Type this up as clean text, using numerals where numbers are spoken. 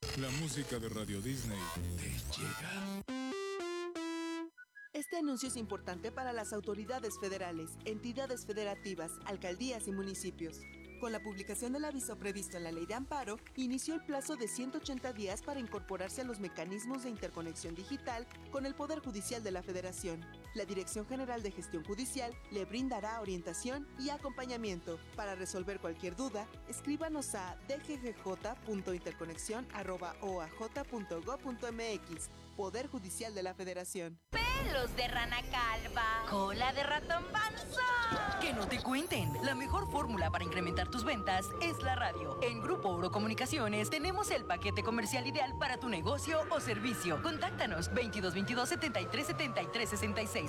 La música de Radio Disney te llega. Este anuncio es importante para las autoridades federales, entidades federativas, alcaldías y municipios. Con la publicación del aviso previsto en la Ley de Amparo, inició el plazo de 180 días para incorporarse a los mecanismos de interconexión digital con el Poder Judicial de la Federación. La Dirección General de Gestión Judicial le brindará orientación y acompañamiento. Para resolver cualquier duda, escríbanos a dggj.interconexión@oaj.gov.mx. Poder Judicial de la Federación. Pelos de rana calva, cola de ratón panza. Que no te cuenten. La mejor fórmula para incrementar tus ventas es la radio. En Grupo Oro Comunicaciones tenemos el paquete comercial ideal para tu negocio o servicio. Contáctanos 2222 73 66.